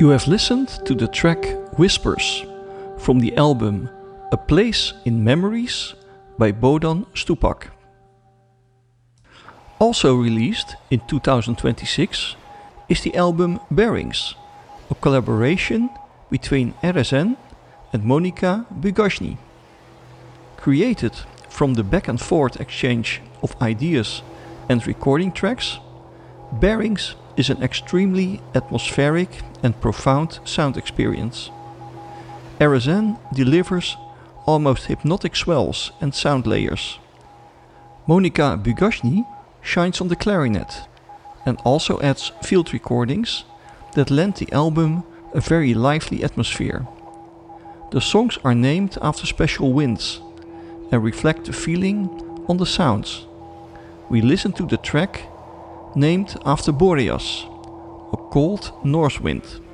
You have listened to the track Whispers from the album A Place in Memories by Bodan Stupak. Also released in 2026 is the album Bearings, a collaboration between RSN and Monika Bugashny. Created from the back and forth exchange of ideas and recording tracks, Bearings is an extremely atmospheric and profound sound experience. RSN delivers almost hypnotic swells and sound layers. Monika Bugashny shines on the clarinet and also adds field recordings that lend the album a very lively atmosphere. The songs are named after special winds and reflect the feeling on the sounds. We listen to the track named after Boreas, a cold north wind.